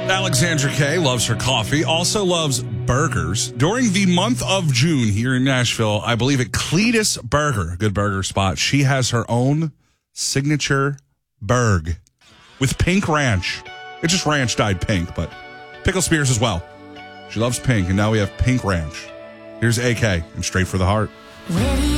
Alexandra Kay loves her coffee, also loves burgers. During the month of June here in Nashville, I believe at Cletus Burger, good burger spot, she has her own signature burg with pink ranch. It's just ranch dyed pink, but pickle spears as well. She loves pink, and now we have pink ranch. Here's AK and Straight for the Heart.